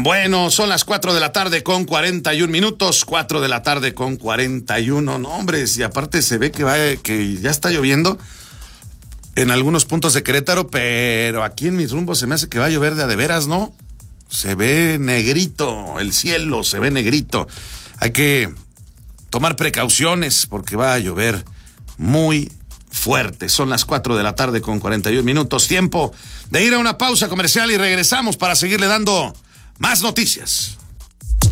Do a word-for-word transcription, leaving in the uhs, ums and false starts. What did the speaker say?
Bueno, son las cuatro de la tarde con cuarenta y un minutos, cuatro de la tarde con cuarenta y uno, no, hombres, y aparte se ve que va, que ya está lloviendo en algunos puntos de Querétaro, pero aquí en mis rumbos se me hace que va a llover de a de veras, ¿no? Se ve negrito, el cielo se ve negrito. Hay que tomar precauciones porque va a llover muy fuerte. Son las cuatro de la tarde con cuarenta y un minutos. Tiempo de ir a una pausa comercial y regresamos para seguirle dando más noticias.